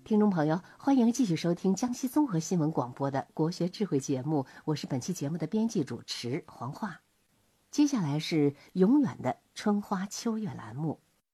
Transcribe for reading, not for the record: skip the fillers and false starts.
听众朋友，欢迎继续收听江西综合新闻广播的国学智慧节目，我是本期节目的编辑主持黄华。接下来是永远的春花秋月栏目。